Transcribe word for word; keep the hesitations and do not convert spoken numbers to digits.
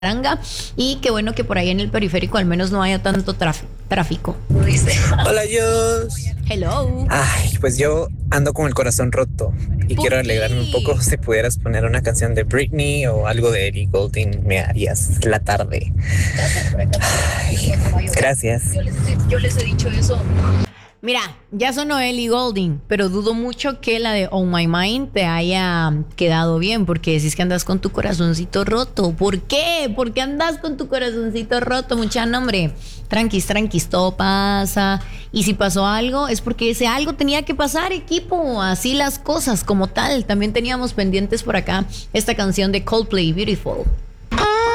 Aranga, y qué bueno que por ahí en el periférico al menos no haya tanto traf- tráfico. Hola, Jos. Hello. Ay, pues yo ando con el corazón roto y ¿Por quiero alegrarme un qué? poco. Si pudieras poner una canción de Britney o algo de Ellie Goulding, me harías la tarde. Ay, gracias. Yo les he dicho eso. Mira, ya sonó Ellie Goulding, pero dudo mucho que la de On My Mind te haya quedado bien, porque decís que andas con tu corazoncito roto. ¿Por qué? ¿Por qué andas con tu corazoncito roto, mucha nombre? Tranquis, tranquis, todo pasa. Y si pasó algo, es porque ese algo tenía que pasar, equipo. Así las cosas, como tal. También teníamos pendientes por acá esta canción de Coldplay, Beautiful.